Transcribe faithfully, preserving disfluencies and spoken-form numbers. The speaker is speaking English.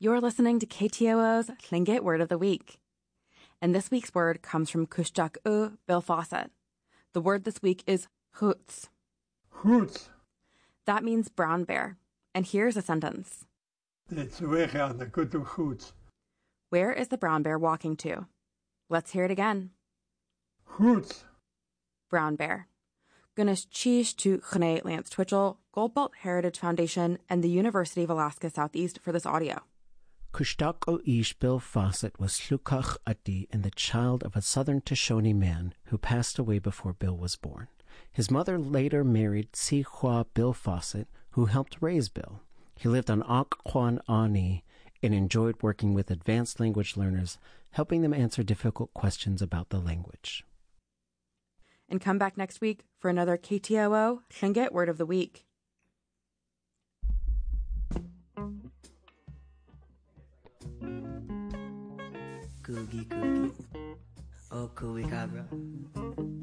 You're listening to K T O O's Tlingit Word of the Week. And this week's word comes from Kushtaq U, Bill Fawcett. The word this week is hoots. Hoots. That means brown bear. And here's a sentence. It's weggaan, dan kunt u goed. Where is the brown bear walking to? Let's hear it again. Hoots. Brown bear. Gunas Chish to Chene Lance Twitchell, Goldbelt Heritage Foundation, and the University of Alaska Southeast for this audio. Kushtaq o Ish Bill Fawcett was Llukach Ati and the child of a southern Shoshone man who passed away before Bill was born. His mother later married Sihua Bill Fawcett, who helped raise Bill. He lived on Occoquan Ani and enjoyed working with advanced language learners, helping them answer difficult questions about the language. And come back next week for another K T O O Tlingit Word of the Week. Googie googie, oh cooey cabra.